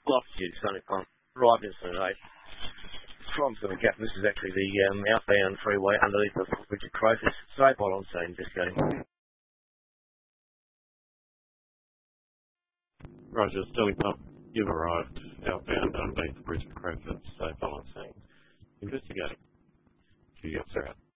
Longitude, Sonic Pump. Arrived in St. 8. From St. Gap, this is actually the outbound freeway underneath the footbridge at Crocus. Straight on scene, just going. Roger, Sterling Pump. You've arrived outbound underneath the bridge at Crocus. Safe on scene. Investigating. QF out.